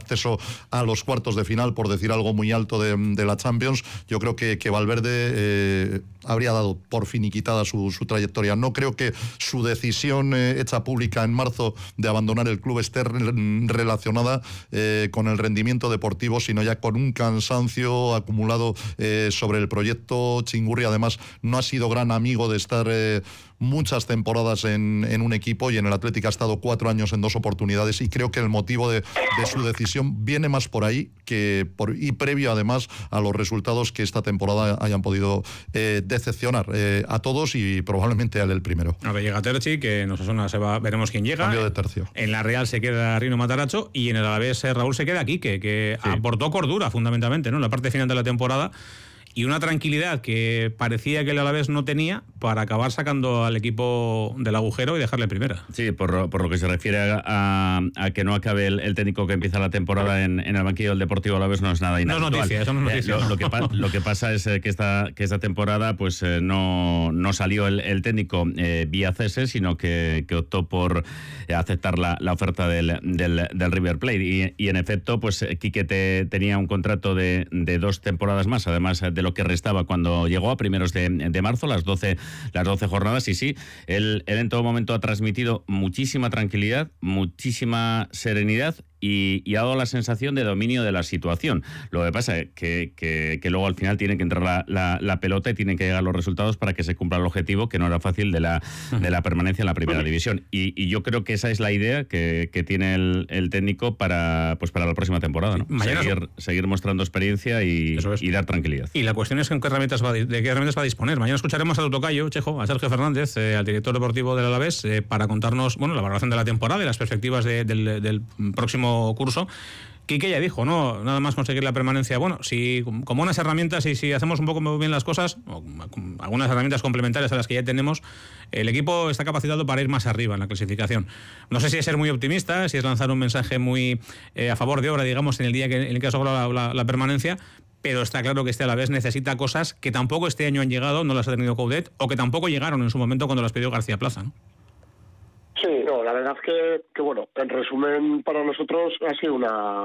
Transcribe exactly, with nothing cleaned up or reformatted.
acceso a los cuartos de final, por decir algo muy alto de, de la Champions. Yo creo que, que Valverde eh, habría dado por finiquitada su, su trayectoria. No creo que su decisión eh, hecha pública en marzo de abandonar el club esté re relacionada eh, con el rendimiento deportivo, sino ya con un cansancio acumulado eh, sobre el proyecto. Chingurri además no ha sido gran amigo de estar eh, muchas temporadas en, en un equipo, y en el Atlético ha estado cuatro años en dos oportunidades, y creo que el motivo de, de su decisión viene más por ahí que por, y previo además a los resultados que esta temporada hayan podido eh, decepcionar eh, a todos, y probablemente a él el primero. A ver, llega Terchi, que en Osasuna se va, veremos quién llega. Cambio de tercio. En la Real se queda Rino Matarazzo, y en el Alavés eh, Raúl se queda Quique, que sí. aportó cordura fundamentalmente, ¿no?, en la parte final de la temporada, y una tranquilidad que parecía que el Alavés no tenía para acabar sacando al equipo del agujero y dejarle primera. Sí, por, por lo que se refiere a, a, a que no acabe el, el técnico que empieza la temporada en, en el banquillo del Deportivo Alavés, no es nada inhabitual. No es noticia, eso no es noticia. Eh, lo, lo, que pa, lo que pasa es que esta, que esta temporada pues eh, no, no salió el, el técnico eh, vía cese, sino que, que optó por eh, aceptar la, la oferta del, del, del River Plate. Y, y en efecto, pues Quique te, tenía un contrato de, de dos temporadas más, además de lo que restaba cuando llegó a primeros de, de marzo, las doce, las doce jornadas, y sí, él, él en todo momento ha transmitido muchísima tranquilidad, muchísima serenidad, y, y ha dado la sensación de dominio de la situación. Lo que pasa es que, que, que luego al final tiene que entrar la, la, la pelota y tienen que llegar los resultados para que se cumpla el objetivo, que no era fácil, de la, de la permanencia en la primera división. Y, y yo creo que esa es la idea que, que tiene el, el técnico para, pues para la próxima temporada, ¿no? Mañana seguir, seguir mostrando experiencia y, y dar tranquilidad. Y la cuestión es en qué herramientas va, de qué herramientas va a disponer. Mañana escucharemos a tu tocayo, Chejo, a Sergio Fernández, eh, al director deportivo del Alavés, eh, para contarnos, bueno, la valoración de la temporada y las perspectivas de, del, del próximo curso. Quique ya dijo, ¿no?, nada más conseguir la permanencia. Bueno, si con buenas herramientas y si hacemos un poco bien las cosas, o con algunas herramientas complementarias a las que ya tenemos, el equipo está capacitado para ir más arriba en la clasificación. No sé si es ser muy optimista, si es lanzar un mensaje muy eh, a favor de obra, digamos, en el día que, en el que ha sobrado la, la, la permanencia, pero está claro que este Alavés necesita cosas que tampoco este año han llegado, no las ha tenido Coudet, o que tampoco llegaron en su momento cuando las pidió García Plaza, ¿no? Sí, no, la verdad es que, que, bueno, en resumen, para nosotros ha sido una